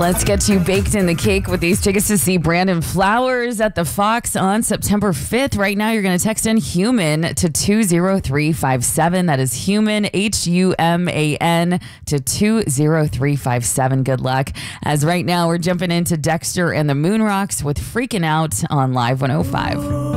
Let's get you baked in the cake with these tickets to see Brandon Flowers at the Fox on September 5th. Right now, you're going to text in HUMAN to 20357. That is HUMAN, HUMAN, to 20357. Good luck. As right now, we're jumping into Dexter and the Moonrocks with Freaking Out on Live 105.